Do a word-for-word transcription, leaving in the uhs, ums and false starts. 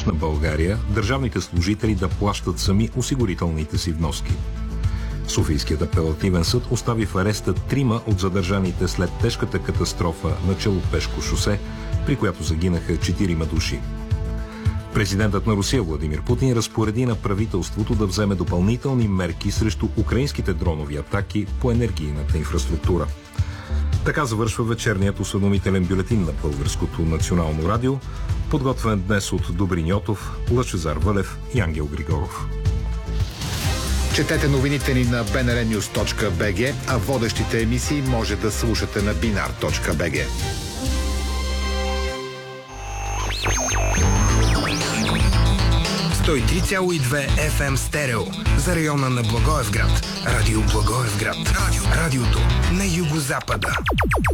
на България държавните служители да плащат сами осигурителните си вноски. Софийският апелативен съд остави в ареста трима от задържаните след тежката катастрофа на Челопешко шосе, при която загинаха четирима души. Президентът на Русия Владимир Путин разпореди на правителството да вземе допълнителни мерки срещу украинските дронови атаки по енергийната инфраструктура. Така завършва вечерният осведомителен бюлетин на Българското национално радио, подготвен днес от Добрин Йотов, Лъчезар Вълев и Ангел Григоров. Четете новините ни на би ен ар нюз точка би джи, а водещите емисии може да слушате на бинар точка би джи. сто и три цяло и две еф ем стерео за района на Благоевград. Радио Благоевград. Радио. Радиото на югозапада.